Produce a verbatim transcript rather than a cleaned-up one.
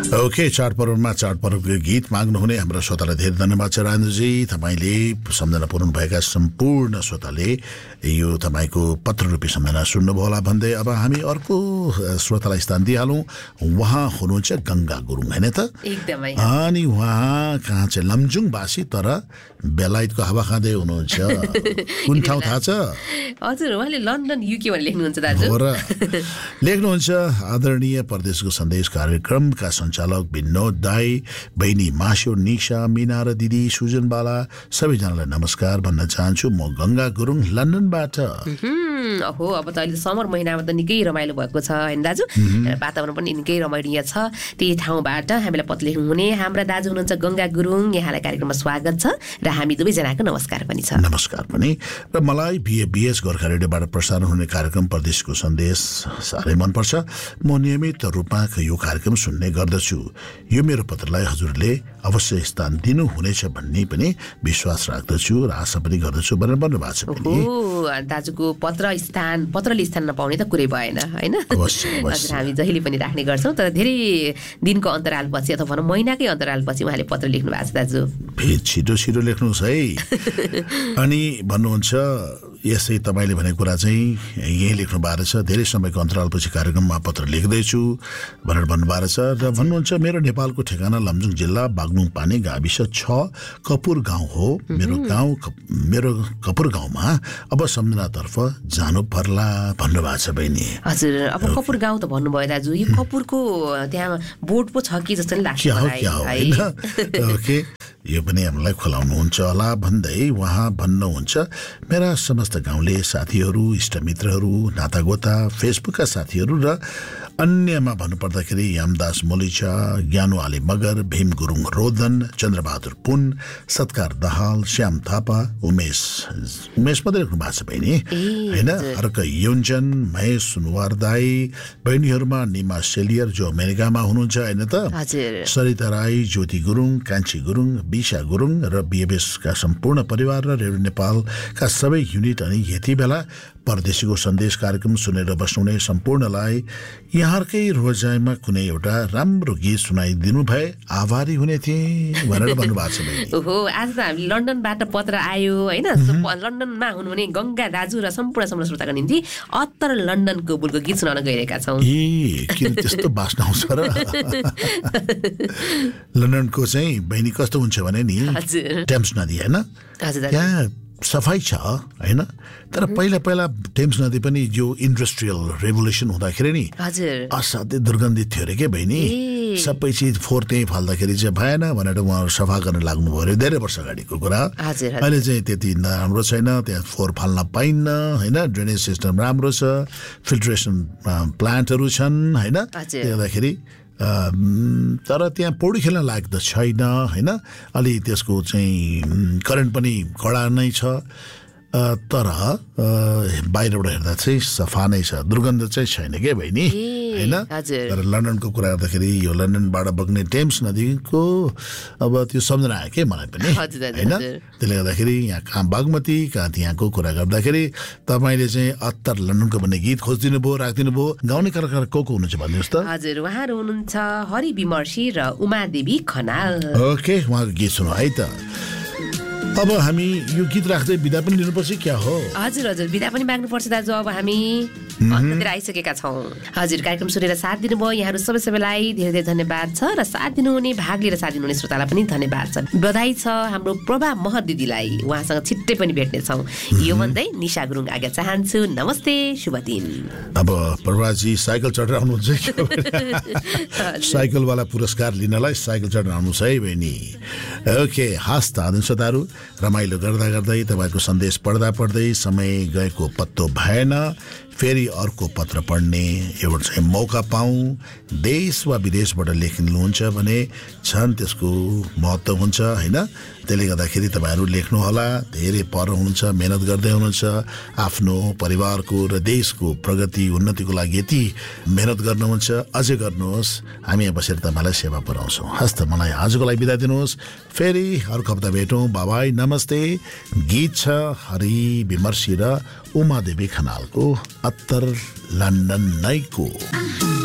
Okay चाडपर्वमा चाडपर्वको गीत माग्नुहुने हाम्रो श्रोतालाई धेरै धन्यवाद छ राजेन्द्रजी। तपाईँले सम्झना पुर्याउनु भएका सम्पूर्ण श्रोताले यो तपाईँको पत्र रूपी सम्झना सुन्नुभयो होला भन्दै अब हामी अर्को श्रोतालाई स्थान दिइहालौँ। उहाँ हुनुहुन्छ गङ्गा गुरुङ होइन त? एकदमै। अनि उहाँ कहाँ चाहिँ लमजुङवासी तर बेलायतको हावा खाँदै हुनुहुन्छ। कुन ठाउँ थाहा छ? हजुर उहाँले लन्डन युके भनेर लेख्नुहुन्छ दाजु। हो र लेख्नुहुन्छ आदरणीय परदेशको सन्देश कार्यक्रमका सञ्चालक विनोद दाई, बहिनी मास्यो, निशा, मिना र दिदी सुजन बाला सबैजनालाई नमस्कार भन्न चाहन्छु। म गङ्गा गुरुङ लन्डनबाट। हो अब त अहिले समर महिनामा त निकै रमाइलो भएको छ होइन दाजु? वातावरण पनि निकै रमाइलो छ। त्यही ठाउँबाट हामीलाई पत्र लेख्नुहुने हाम्रा दाजु हुनुहुन्छ गङ्गा गुरुङ। यहाँलाई कार्यक्रममा स्वागत छ र हामी दुवैजनाको नमस्कार पनि छ। नमस्कार पनि। र मलाई बिए बिएस गोर्खा रेडियोबाट प्रसारण हुने कार्यक्रम परदेशको सन्देश साह्रै मनपर्छ। म नियमित रूपमा यो कार्यक्रम सुन्ने गर्दछु। यो मेरो पत्रलाई हजुरले अवश्य स्थान दिनुहुनेछ भन्ने पनि विश्वास राख्दछु र आशा पनि गर्दछु भनेर भन्नुभएको छ। दाजुको पत्र स्थान पत्रले स्थान नपाउने त कुरै भएन होइन? अवश्य हजुर हामी जहिले पनि राख्ने गर्छौँ। तर धेरै दिनको अन्तरालपछि अथवा भनौँ महिनाकै अन्तरालपछि उहाँले पत्र लेख्नु भएको छ दाजु। फेरि छिटो छिटो लेख्नुहोस् है। अनि भन्नुहुन्छ यसै तपाईँले भनेको कुरा चाहिँ यही लेख्नु भएको छ। धेरै समयको अन्तरालपछि कार्यक्रममा पत्र लेख्दैछु भनेर भन्नुभएको छ र भन्नुहुन्छ मेरो नेपालको ठेगाना लमजुङ जिल्ला बागलुङ पानी गाविस छ कपुर गाउँ हो। मेरो गाउँ मेरो कपुर गाउँमा अब सम्झनातर्फ जानु पर्ला भन्नुभएको छ बहिनी। हजुर अब कपुर गाउँ त भन्नुभयो दाजु। यो कपुरको त्यहाँ बोर्ड पो छ कि जस्तो नि लाग्छ मलाई। ओके यो पनि हामीलाई खुलाउनुहुन्छ होला भन्दै उहाँ भन्नुहुन्छ मेरा समस्त गाउँले साथीहरू, इष्टमित्रहरू, नातागोता, फेसबुकका साथीहरू र अन्यमा भन्नुपर्दाखेरि यामदास मोलिचा, ज्ञानु आली मगर, भीम गुरुङ रोदन, चन्द्रबहादुर पुन, सत्कार दहाल, श्याम थापा, उमेश उमेश मात्रै लेख्नु भएको छ बहिनी होइन? अर्क योन्जन, महेश सुनवार दाई, बहिनीहरूमा निमा सेलियर जो अमेरिकामा हुनुहुन्छ होइन त? सरिता राई, ज्योति गुरुङ, कान्छी गुरुङ, बिसा गुरुङ र बिएबएसका सम्पूर्ण परिवार र रेडियो नेपालका सबै युनिट अनि यति बेला परदेशीको सन्देश कार्यक्रम सुनेर बस्नुहुने सम्पूर्णलाई यहाँकै रोजाइमा कुनै एउटा राम्रो गीत सुनाइदिनु भए आभारी हुने थिएँ भनेर भन्नुभएको छ। ओहो आज त हामी लन्डनबाट पत्र आयो होइन? लन्डनमा हुनुहुने गङ्गा दाजु र सम्पूर्ण सम्पूर्ण श्रोताको निम्ति अत्तर लन्डनको बुलको गीत सुनाउन गइरहेका छौँ। ए किन त्यस्तो बास्ना आउँछ र? लन्डनको चाहिँ बहिनी कस्तो हुन्छ भने नि टेम्स नदी होइन त्यहाँ सफाई छ होइन? तर पहिला पहिला टेम्स नदी पनि जो इन्डस्ट्रियल रेभोल्युसन हुँदाखेरि नि असाध्यै दुर्गन्धित थियो अरे के बहिनी। सबै चिज फोहोर त्यहीँ फाल्दाखेरि चाहिँ भएन भनेर उहाँहरू सफा गर्न लाग्नुभयो अरे धेरै वर्ष अगाडिको कुरा। अहिले चाहिँ त्यति राम्रो छैन, त्यहाँ फोहोर फाल्न पाइन्न होइन? ड्रेनेज सिस्टम राम्रो छ, फिल्ट्रेसन प्लान्टहरू छन् होइन? त्यसले गर्दाखेरि तर त्यहाँ पौडी खेल्न लायक त छैन होइन? अलि त्यसको चाहिँ करेन्ट पनि कडा नै छ। तर बाहिरबाट हेर्दा चाहिँ सफा नै छ, दुर्गन्ध चाहिँ छैन के बहिनी होइन? तर लन्डनको कुरा गर्दाखेरि यो लन्डनबाट बग्ने टेम्स नदीको अब त्यो सम्झना आयो के मलाई पनि होइन? त्यसले गर्दाखेरि यहाँ कहाँ बागमती कहाँ त्यहाँको कुरा गर्दाखेरि तपाईँले चाहिँ अत्तर लन्डनको भन्ने गीत खोजिदिनु भयो, राखिदिनु भयो। गाउने कलाकार को को हुनुहुन्छ भनिदिनुहोस् त? हजुर उहाँहरू हुनुहुन्छ हरि विमर्शी र उमादेवी खनाल। ओके उहाँको गीत सुनौ है त। अब हामी यो गीत राख्दै बिदा पनि लिनुपर्छ क्या हो? हजुर हजुर बिदा पनि माग्नुपर्छ दाजु। अब हामी अन्ततिर आइसकेका छौँ। हजुर कार्यक्रम सुनेर साथ दिनुभयो यहाँहरू सबै सबैलाई धेरै धेरै धन्यवाद छ र साथ दिनुहुने भाग लिएर साथ दिनुहुने श्रोतालाई पनि धन्यवाद छ। बधाई छ हाम्रो प्रभा महत दिदीलाई, उहाँसँग छिट्टै पनि भेट्नेछौँ। यो भन्दै निशा गुरुङ आज्ञा चाहन्छु। नमस्ते, शुभ दिन। अब प्रभाजी साइकल चढेर आउनुहुन्छ साइकलवाला पुरस्कार लिनलाई साइकल चढेर आउनुहोस् है बहिनी। ओके हस् त आदरणीय श्रोताहरू, रमाइलो गर्दा गर्दै तपाईँको सन्देश पढ्दा पढ्दै समय गएको पत्तो भएन। फेरि अर्को पत्र पढ्ने एउटा चाहिँ मौका पाऊँ। देश वा विदेशबाट लेख्नुहुन्छ भने छन् त्यसको महत्त्व हुन्छ होइन? त्यसले गर्दाखेरि तपाईँहरू लेख्नुहोला। धेरै पर हुनुहुन्छ, मेहनत गर्दै हुनुहुन्छ, आफ्नो परिवारको र देशको प्रगति उन्नतिको लागि यति मेहनत गर्नुहुन्छ, अझै गर्नुहोस्। हामी यहाँ बसेर तपाईँलाई सेवा पुऱ्याउँछौँ। हस् त मलाई आजको लागि बिदा दिनुहोस्। फेरि अर्को हप्ता भेटौँ। बाबाई नमस्ते। गीत छ हरि विमर्शी र उमादेवी खनालको अत्तर लन्डन नैको।